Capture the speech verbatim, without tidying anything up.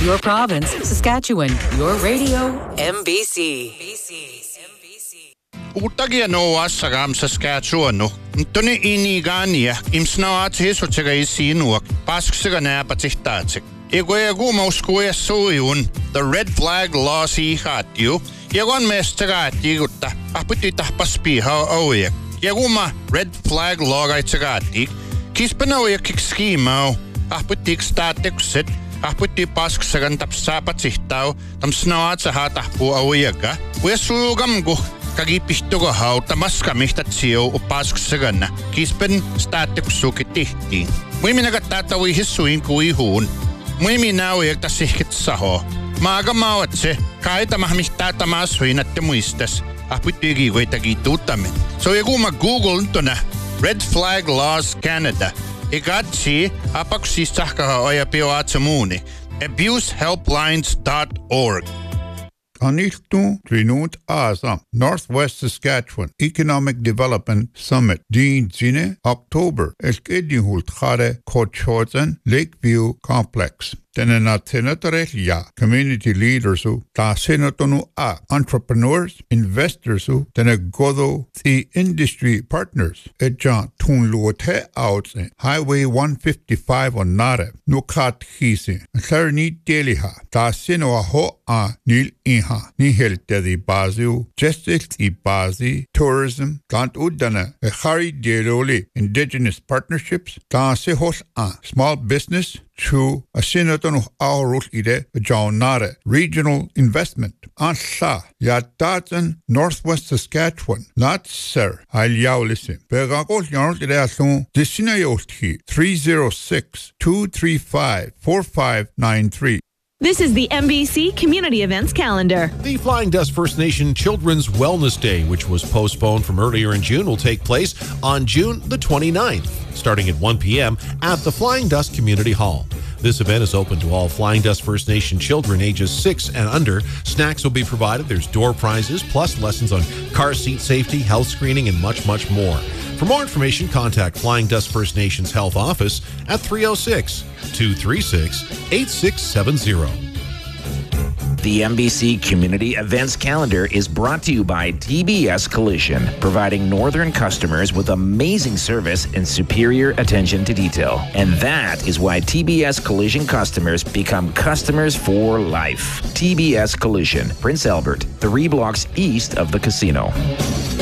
Your province, Saskatchewan. Your radio, M B C. Utagia no asagam Saskatchewan no. Tuni inigania imsnaat hisotega isinuak pasksiga näpatihtaatsi. Ego mauskuja suujun the red flag laws ihatju. Jagon mestagaati gutta aputi tahpaspiha auja. Jaguma red flag lagaitsagaati. Kispanauja kikskimau aputi statekset aputi pasksigan tapsapatihtaw tam snaat saha tahpu aujaga. Uesulugamgu kagipihtugo hau tamaskamihtatsio upasksiganna. Kispen stateksukitihtiin. Muiminagatatawi hissuin kuihuun. Muiminauja tasihkitsaho. Maaga maawatse kaita mahmihtaata maasuinatte muistas. Aputtigi goitagi tuutamen. So jaguma Google tona Red Flag Laws Canada. Igatsi apaksistahkaha oja pioatsamuuni. abuse helplines dot org. Aniltu Trinut Asa, Northwest Saskatchewan Economic Development Summit, Dean Zine, October, Elkedihult Khare Kochozen, Lakeview Complex. Tenena Tenatarehlia, community leaders who, ta senatonu a, entrepreneurs, investors who, tena godo, the industry partners, ejan tun luote outse, Highway one fifty-five on Nare, nukat hisi, Clarni Deliha, ta seno a ho a nil iha, nihel dedi bazu, gestil i bazi, tourism, tant udana, e khari deloli, indigenous partnerships, ta sehos a, small business, True, a sinatonu aurul ide jaunare regional investment. Ansha yataten Northwest Saskatchewan. Not sir. I'll listen. Begakol yarn ide asun disinayolti three zero six two three five four five nine three. This is the M B C Community Events Calendar. The Flying Dust First Nation Children's Wellness Day, which was postponed from earlier in June, will take place on June the twenty-ninth, starting at one p.m. at the Flying Dust Community Hall. This event is open to all Flying Dust First Nation children ages six and under. Snacks will be provided. There's door prizes, plus lessons on car seat safety, health screening, and much, much more. For more information, contact Flying Dust First Nations Health Office at three oh six, two three six, eight six seven zero. The M B C Community Events Calendar is brought to you by T B S Collision, providing northern customers with amazing service and superior attention to detail. And that is why T B S Collision customers become customers for life. T B S Collision, Prince Albert, three blocks east of the casino.